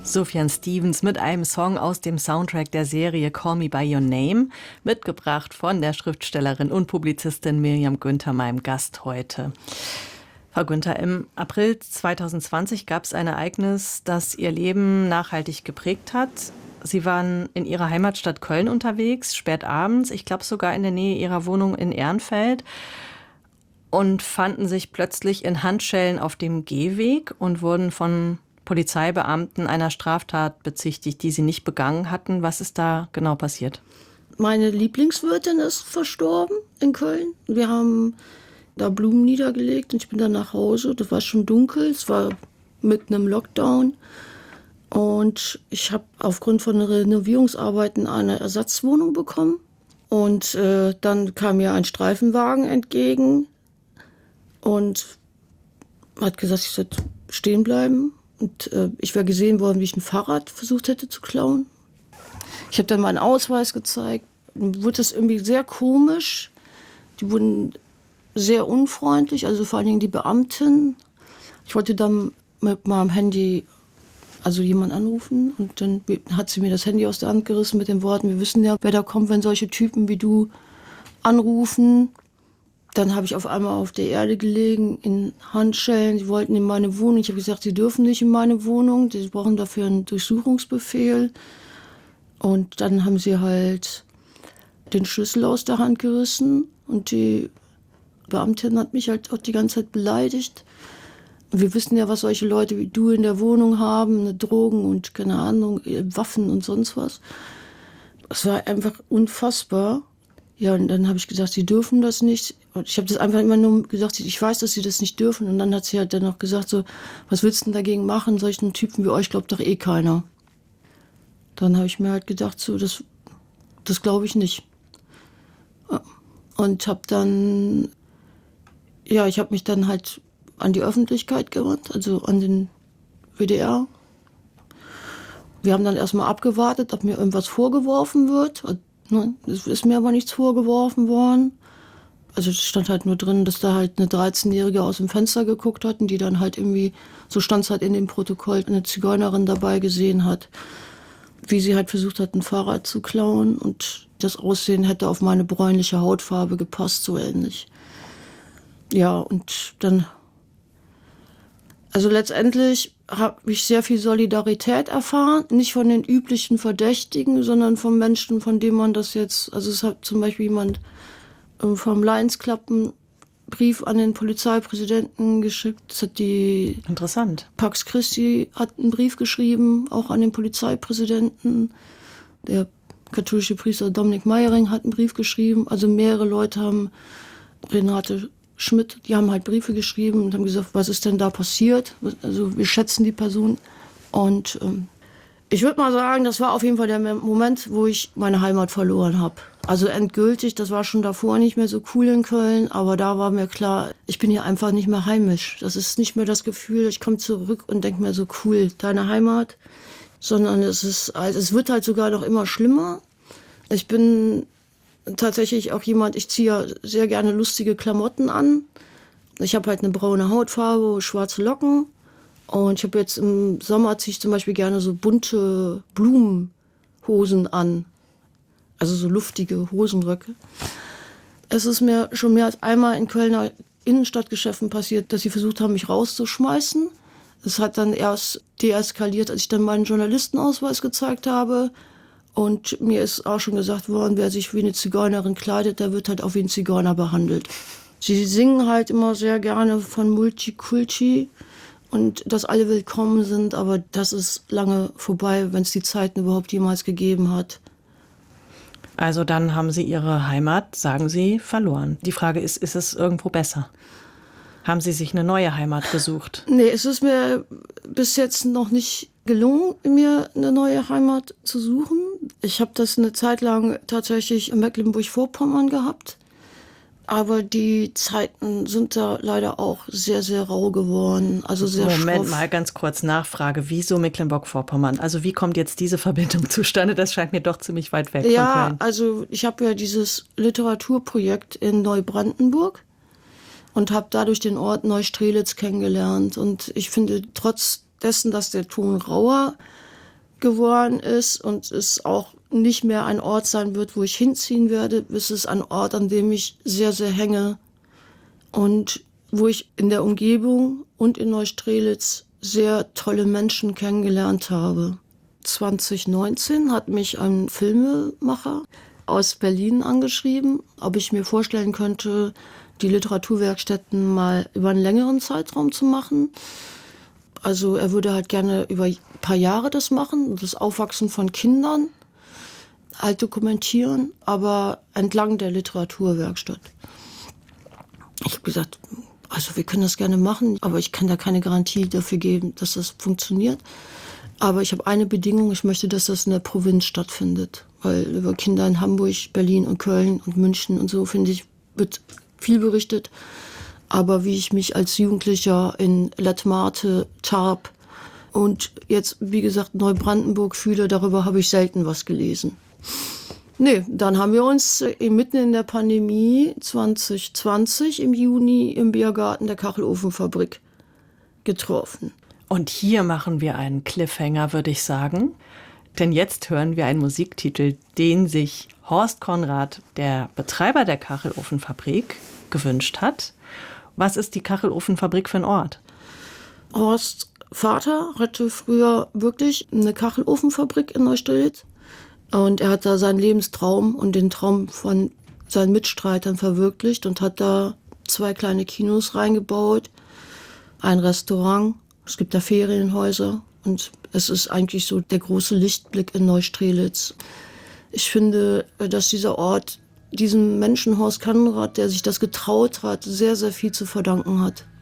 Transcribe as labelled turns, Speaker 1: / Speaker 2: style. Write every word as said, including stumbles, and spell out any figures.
Speaker 1: Sufjan Stevens mit einem Song aus dem Soundtrack der Serie Call Me By Your Name, mitgebracht von der Schriftstellerin und Publizistin Mirjam Günther, meinem Gast heute. Frau Günther, im April zweitausendzwanzig gab es ein Ereignis, das Ihr Leben nachhaltig geprägt hat. Sie waren in Ihrer Heimatstadt Köln unterwegs, spät abends, ich glaube sogar in der Nähe Ihrer Wohnung in Ehrenfeld, und fanden sich plötzlich in Handschellen auf dem Gehweg und wurden von Polizeibeamten einer Straftat bezichtigt, die sie nicht begangen hatten. Was ist da genau passiert?
Speaker 2: Meine Lieblingswirtin ist verstorben in Köln. Wir haben da Blumen niedergelegt und ich bin dann nach Hause. Das war schon dunkel, es war mitten im Lockdown. Und ich habe aufgrund von Renovierungsarbeiten eine Ersatzwohnung bekommen. Und äh, dann kam mir ein Streifenwagen entgegen und hat gesagt, ich soll stehen bleiben. Und äh, ich wäre gesehen worden, wie ich ein Fahrrad versucht hätte zu klauen. Ich habe dann meinen Ausweis gezeigt. Dann wurde das irgendwie sehr komisch. Die wurden sehr unfreundlich, also vor allen Dingen die Beamtin. Ich wollte dann mit meinem Handy also jemanden anrufen und dann hat sie mir das Handy aus der Hand gerissen mit den Worten, wir wissen ja, wer da kommt, wenn solche Typen wie du anrufen. Dann habe ich auf einmal auf der Erde gelegen, in Handschellen. Sie wollten in meine Wohnung. Ich habe gesagt, sie dürfen nicht in meine Wohnung. Sie brauchen dafür einen Durchsuchungsbefehl. Und dann haben sie halt den Schlüssel aus der Hand gerissen. Und die Beamtin hat mich halt auch die ganze Zeit beleidigt. Und wir wissen ja, was solche Leute wie du in der Wohnung haben. Ne, Drogen und, keine Ahnung, Waffen und sonst was. Es war einfach unfassbar. Ja, und dann habe ich gesagt, sie dürfen das nicht. Und ich habe das einfach immer nur gesagt, ich weiß, dass sie das nicht dürfen. Und dann hat sie halt dann noch gesagt, so, was willst du denn dagegen machen? Solchen Typen wie euch glaubt doch eh keiner. Dann habe ich mir halt gedacht, so, das, das glaube ich nicht. Und habe dann, ja, ich habe mich dann halt an die Öffentlichkeit gewandt, also an den W D R. Wir haben dann erstmal abgewartet, ob mir irgendwas vorgeworfen wird. Es ist mir aber nichts vorgeworfen worden. Also es stand halt nur drin, dass da halt eine dreizehnjährige aus dem Fenster geguckt hat und die dann halt irgendwie, so stand es halt in dem Protokoll, eine Zigeunerin dabei gesehen hat, wie sie halt versucht hat, ein Fahrrad zu klauen und das Aussehen hätte auf meine bräunliche Hautfarbe gepasst, so ähnlich. Ja, und dann, also letztendlich habe ich sehr viel Solidarität erfahren, nicht von den üblichen Verdächtigen, sondern von Menschen, von denen man das jetzt, also es hat zum Beispiel jemand vom Lions Club einen Brief an den Polizeipräsidenten geschickt. Das hat die
Speaker 1: Interessant.
Speaker 2: Pax Christi hat einen Brief geschrieben, auch an den Polizeipräsidenten. Der katholische Priester Dominik Meyering hat einen Brief geschrieben. Also mehrere Leute haben, Renate Schmidt, die haben halt Briefe geschrieben und haben gesagt, was ist denn da passiert? Also wir schätzen die Person. Und ähm, ich würde mal sagen, das war auf jeden Fall der Moment, wo ich meine Heimat verloren habe. Also endgültig, das war schon davor nicht mehr so cool in Köln, aber da war mir klar, ich bin hier einfach nicht mehr heimisch. Das ist nicht mehr das Gefühl, ich komme zurück und denke mir so, cool, deine Heimat. Sondern es ist, also es wird halt sogar noch immer schlimmer. Ich bin tatsächlich auch jemand, ich ziehe sehr gerne lustige Klamotten an. Ich habe halt eine braune Hautfarbe, schwarze Locken. Und ich habe jetzt im Sommer ziehe ich zum Beispiel gerne so bunte Blumenhosen an. Also so luftige Hosenröcke. Es ist mir schon mehr als einmal in Kölner Innenstadtgeschäften passiert, dass sie versucht haben, mich rauszuschmeißen. Es hat dann erst deeskaliert, als ich dann meinen Journalistenausweis gezeigt habe. Und mir ist auch schon gesagt worden, wer sich wie eine Zigeunerin kleidet, der wird halt auch wie ein Zigeuner behandelt. Sie singen halt immer sehr gerne von Multikulti und dass alle willkommen sind, aber das ist lange vorbei, wenn es die Zeiten überhaupt jemals gegeben hat.
Speaker 1: Also dann haben Sie Ihre Heimat, sagen Sie, verloren. Die Frage ist, ist es irgendwo besser? Haben Sie sich eine neue Heimat gesucht?
Speaker 2: Nee, es ist mir bis jetzt noch nicht gelungen, mir eine neue Heimat zu suchen. Ich habe das eine Zeit lang tatsächlich in Mecklenburg-Vorpommern gehabt. Aber die Zeiten sind da leider auch sehr, sehr rau geworden. Also sehr
Speaker 1: Moment
Speaker 2: schroff.
Speaker 1: mal, ganz kurz Nachfrage. Wieso Mecklenburg-Vorpommern? Also wie kommt jetzt diese Verbindung zustande? Das scheint mir doch ziemlich weit weg
Speaker 2: ja,
Speaker 1: von Köln.
Speaker 2: Also ich habe ja dieses Literaturprojekt in Neubrandenburg und habe dadurch den Ort Neustrelitz kennengelernt. Und ich finde, trotz dessen, dass der Ton rauer geworden ist und es auch nicht mehr ein Ort sein wird, wo ich hinziehen werde. Es ist ein Ort, an dem ich sehr, sehr hänge und wo ich in der Umgebung und in Neustrelitz sehr tolle Menschen kennengelernt habe. zwanzig neunzehn hat mich ein Filmemacher aus Berlin angeschrieben, ob ich mir vorstellen könnte, die Literaturwerkstätten mal über einen längeren Zeitraum zu machen. Also er würde halt gerne über ein paar Jahre das machen, das Aufwachsen von Kindern halt dokumentieren, aber entlang der Literaturwerkstatt. Ich habe gesagt, also wir können das gerne machen, aber ich kann da keine Garantie dafür geben, dass das funktioniert. Aber ich habe eine Bedingung, ich möchte, dass das in der Provinz stattfindet. Weil über Kinder in Hamburg, Berlin und Köln und München und so, finde ich, wird viel berichtet. Aber wie ich mich als Jugendlicher in Lettmate, Tarp und jetzt, wie gesagt, Neubrandenburg fühle, darüber habe ich selten was gelesen. Nee, dann haben wir uns mitten in der Pandemie zwanzig zwanzig im Juni im Biergarten der Kachelofenfabrik getroffen.
Speaker 1: Und hier machen wir einen Cliffhanger, würde ich sagen. Denn jetzt hören wir einen Musiktitel, den sich Horst Konrad, der Betreiber der Kachelofenfabrik, gewünscht hat. Was ist die Kachelofenfabrik für ein Ort?
Speaker 2: Horsts Vater hatte früher wirklich eine Kachelofenfabrik in Neustrelitz. Und er hat da seinen Lebenstraum und den Traum von seinen Mitstreitern verwirklicht und hat da zwei kleine Kinos reingebaut, ein Restaurant. Es gibt da Ferienhäuser und es ist eigentlich so der große Lichtblick in Neustrelitz. Ich finde, dass dieser Ort diesem Menschen Horst Konrad, der sich das getraut hat, sehr, sehr viel zu verdanken hat.